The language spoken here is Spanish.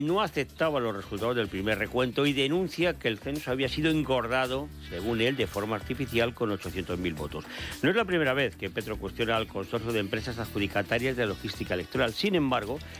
no aceptaba los resultados del primer recuento y denuncia que el censo había sido engordado, según él, de forma artificial con 800.000 votos. No es la primera vez que Petro cuestiona al consorcio de empresas adjudicatarias de logística electoral. Sin embargo,